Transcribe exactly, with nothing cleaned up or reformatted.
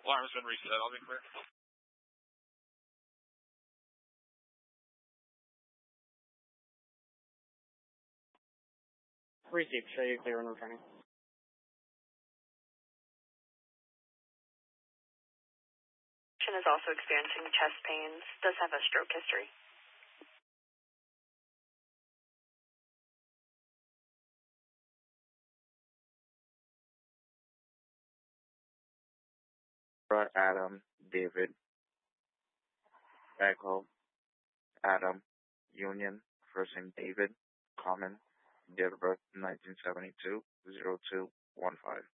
Alarm's been reset, I'll be clear. Received, show you clear and returning. Patient is also experiencing chest pains, does have a stroke history. Adam, David, Echo, Adam, Union, first name David, common, date of birth nineteen seventy-two, zero two one five.